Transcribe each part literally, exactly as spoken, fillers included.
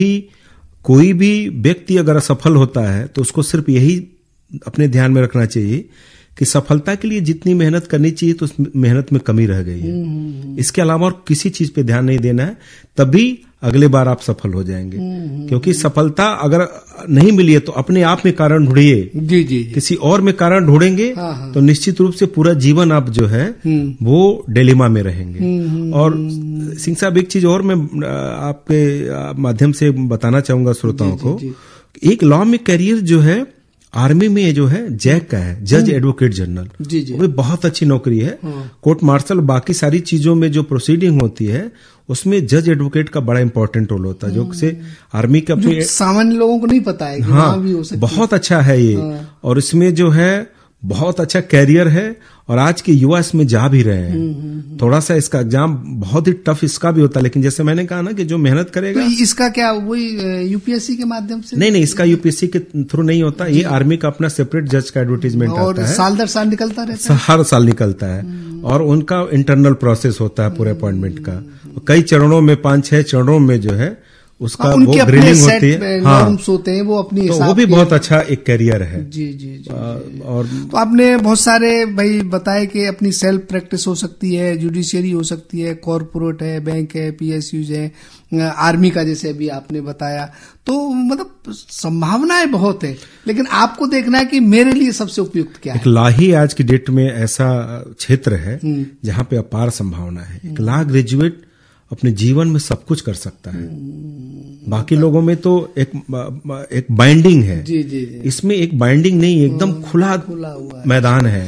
कि कोई भी व्यक्ति अगर असफल होता है तो उसको सिर्फ यही अपने ध्यान में रखना चाहिए कि सफलता के लिए जितनी मेहनत करनी चाहिए तो उस मेहनत में कमी रह गई है। इसके अलावा और किसी चीज पे ध्यान नहीं देना है, तभी अगले बार आप सफल हो जाएंगे। क्योंकि सफलता अगर नहीं मिली है तो अपने आप में कारण ढूंढिए। जी जी किसी और में कारण ढूंढेंगे हाँ, हाँ। तो निश्चित रूप से पूरा जीवन आप जो है वो डिलेमा में रहेंगे। और सिंह साहब, एक चीज और मैं आपके माध्यम से बताना चाहूंगा श्रोताओं को, एक लॉ में करियर जो है आर्मी में जो है जैक का है, जज एडवोकेट जनरल, जी जी वो बहुत अच्छी नौकरी है। हाँ। कोर्ट मार्शल बाकी सारी चीजों में जो प्रोसीडिंग होती है उसमें जज एडवोकेट का बड़ा इंपॉर्टेंट रोल होता है, जो से आर्मी के अपने सामान्य लोगों को नहीं पता है कि हाँ भी हो सकती बहुत अच्छा है ये। हाँ। और इसमें जो है बहुत अच्छा कैरियर है और आज के युवा इसमें जा भी रहे हैं। थोड़ा सा इसका एग्जाम बहुत ही टफ इसका भी होता है, लेकिन जैसे मैंने कहा ना कि जो मेहनत करेगा। तो इसका क्या वही यूपीएससी के माध्यम से? नहीं नहीं, इसका यूपीएससी के थ्रू नहीं होता, ये आर्मी का अपना सेपरेट जज का एडवर्टीजमेंट आता है। साल दर साल निकलता रहता है, हर साल निकलता है। और उनका इंटरनल प्रोसेस होता है पूरे अपॉइंटमेंट का, कई चरणों में, पांच छह चरणों में जो है उसका हाँ, वो ग्रिलिंग होती है। हाँ, होते हैं वो अपनी तो वो भी बहुत अच्छा एक करियर है। जी जी जी, जी। और तो आपने बहुत सारे भाई बताए कि अपनी सेल्फ प्रैक्टिस हो सकती है, जुडिशियरी हो सकती है, कॉर्पोरेट है, बैंक है, पीएसयूज है, आर्मी का जैसे अभी आपने बताया। तो मतलब संभावनाएं बहुत है, लेकिन आपको देखना है कि मेरे लिए सबसे उपयुक्त क्या है। एक लॉ ही आज की डेट में ऐसा क्षेत्र है जहां पे अपार संभावना है। एक लॉ ग्रेजुएट अपने जीवन में सब कुछ कर सकता है। बाकी लोगों में तो एक एक बाइंडिंग है, जी जी जी। इसमें एक बाइंडिंग नहीं, एकदम खुला खुला हुआ मैदान है।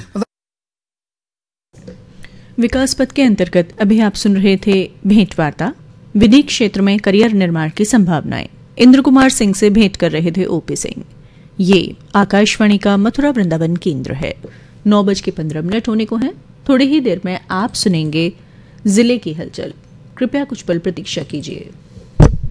विकास पथ के अंतर्गत अभी आप सुन रहे थे भेंट वार्ता, विधि क्षेत्र में करियर निर्माण की संभावनाएं। इंद्र कुमार सिंह से भेंट कर रहे थे ओपी सिंह। ये आकाशवाणी का मथुरा वृंदावन केंद्र है। नौ बज के पंद्रह मिनट होने को हैं। थोड़ी ही देर में आप सुनेंगे जिले की हलचल। कृपया कुछ पल प्रतीक्षा कीजिए।